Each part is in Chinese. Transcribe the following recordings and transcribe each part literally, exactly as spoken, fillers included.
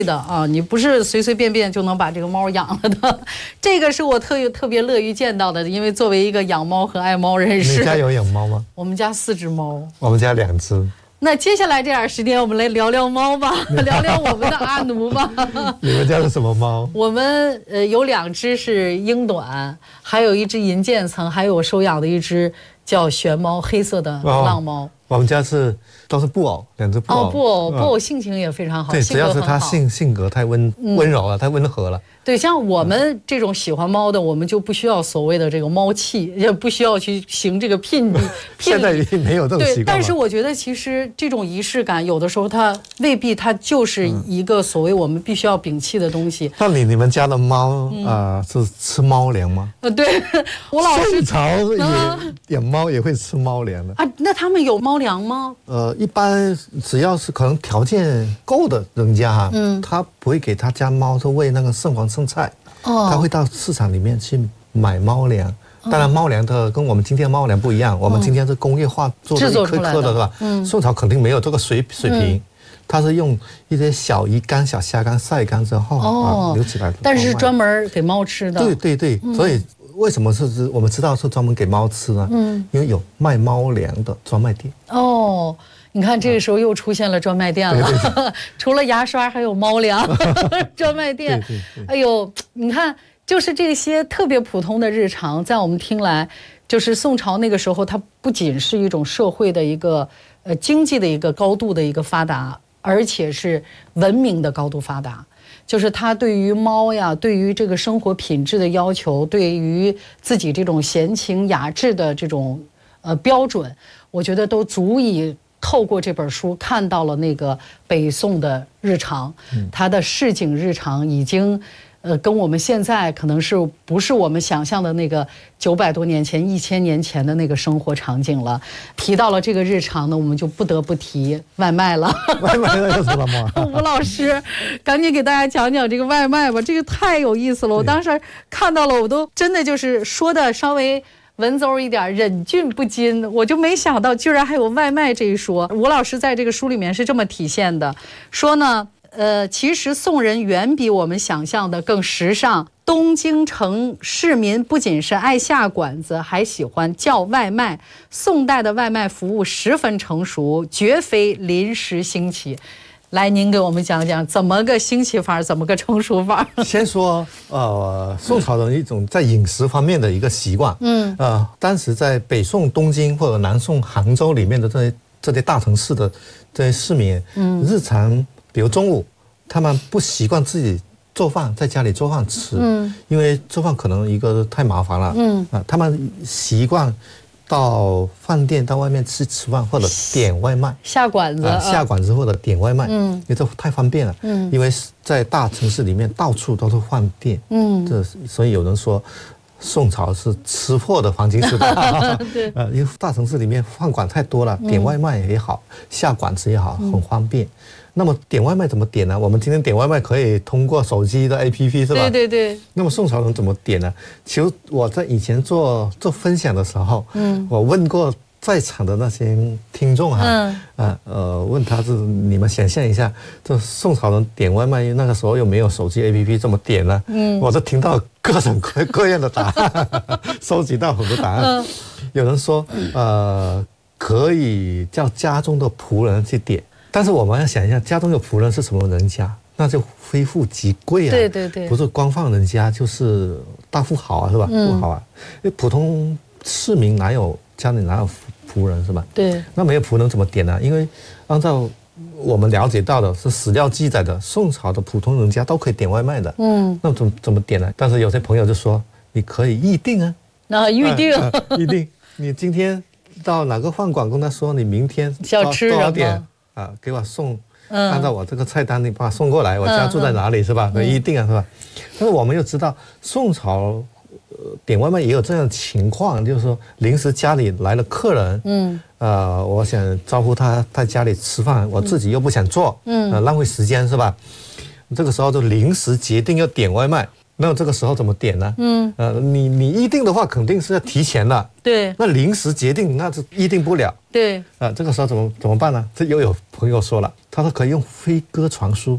的啊，你不是随随便便就能把这个猫养了的，这个是我特特别乐于见到的，因为作为一个养猫和爱猫人士。 你家有养猫吗？ 我们家四只猫， 我们家两只。 那接下来这点时间，我们来聊聊猫吧，聊聊我们的阿奴吧。 你们家是什么猫？ 我们呃有两只是英短，还有一只银渐层，还有我收养的一只叫玄猫，黑色的浪猫。哦， 我们家是都是布偶，两只布偶。 哦，布偶，布偶性情也非常好。 对，只要是它性性格太温温柔了，太温和了。 对，像我们这种喜欢猫的，我们就不需要所谓的这个猫气，也不需要去行这个聘礼。 现在已经没有这种习惯了。 对，但是我觉得其实这种仪式感，有的时候它未必它就是一个所谓我们必须要摒弃的东西。 那你你们家的猫啊是吃猫粮吗？ 呃，对，我老是宋朝也养猫也会吃猫粮的啊。那他们有猫粮吗？ 呃，一般只要是可能条件够的人家哈，嗯，他不会给他家猫是喂那个圣黄圣菜，哦，他会到市场里面去买猫粮。当然，猫粮的跟我们今天的猫粮不一样，我们今天是工业化做的一颗颗的，是吧？嗯，宋朝肯定没有这个水水平，它是用一些小鱼干、小虾干晒干之后啊留起来的。 但是专门给猫吃的。 对对对，所以为什么是我们知道是专门给猫吃呢？嗯，因为有卖猫粮的专卖店。 哦。你看，这个时候又出现了专卖店了，对对对除了牙刷还有猫粮专卖店。对对对哎呦，你看，就是这些特别普通的日常，在我们听来，就是宋朝那个时候，它不仅是一种社会的一个呃经济的一个高度的一个发达，而且是文明的高度发达。就是它对于猫呀，对于这个生活品质的要求，对于自己这种闲情雅致的这种呃标准，我觉得都足以。透过这本书看到了那个北宋的日常，它的市井日常已经，呃，跟我们现在可能是不是我们想象的那个九百多年前、一千年前的那个生活场景了。提到了这个日常呢，我们就不得不提外卖了。 外卖又是什么？ 吴老师，赶紧给大家讲讲这个外卖吧，这个太有意思了。我当时看到了，我都真的就是说的稍微。文绉一点，忍俊不禁，我就没想到居然还有外卖这一说。吴老师在这个书里面是这么体现的，说呢，呃，其实宋人远比我们想象的更时尚。东京城市民不仅是爱下馆子，还喜欢叫外卖。宋代的外卖服务十分成熟，绝非临时兴起。来，您给我们讲讲怎么个兴起法，怎么个成熟法？ 先说，呃，宋朝的一种在饮食方面的一个习惯。嗯，呃，当时在北宋东京或者南宋杭州里面的这些这些大城市的这些市民，嗯，日常比如中午，他们不习惯自己做饭，在家里做饭吃，嗯，因为做饭可能一个太麻烦了，嗯啊，他们习惯。到饭店到外面吃吃饭或者点外卖， 下馆子、 啊、下馆子或者点外卖，嗯，因为这太方便了，嗯，因为在大城市里面到处都是饭店，嗯，这所以有人说宋朝是吃货的黄金时代，对，呃，因为大城市里面饭馆太多了，点外卖也好，嗯、下馆子也好，很方便。那么点外卖怎么点呢？我们今天点外卖可以通过手机的 A P P 是吧？ 对对对。那么宋朝人怎么点呢？其实我在以前做做分享的时候，嗯，我问过在场的那些听众哈，嗯，啊呃，问他是你们想象一下，这宋朝人点外卖那个时候又没有手机 A P P 怎么点呢？嗯，我就听到各种各各样的答案，收集到很多答案。嗯、有人说，呃，可以叫家中的仆人去点。但是我们要想一下，家中有仆人是什么人家？那就非富即贵啊！ 对对对， 不是官放人家就是大富豪啊，是吧？嗯、富豪啊，因为普通市民哪有家里哪有仆人是吧？ 对。 那没有仆人怎么点呢？因为按照我们了解到的是史料记载的，宋朝的普通人家都可以点外卖的。嗯。那怎么怎么点呢？但是有些朋友就说，你可以预定啊。 那预定、 啊啊。预定，你今天到哪个饭馆跟他说，你明天要吃多少点？啊，给我送，按照我这个菜单，你把它送过来。我家住在哪里是吧？可以预定啊是吧？但是我们又知道，宋朝，呃，点外卖也有这样的情况，就是说临时家里来了客人，嗯，呃，我想招呼他在家里吃饭，我自己又不想做，嗯，呃，浪费时间是吧？这个时候就临时决定要点外卖。那这个时候怎么点呢？嗯，呃，你你预定的话，肯定是要提前的。 对。 那临时决定，那是预定不了。 对。 啊、呃，这个时候怎么怎么办呢？这又有朋友说了，他说可以用飞鸽传书。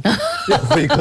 要会客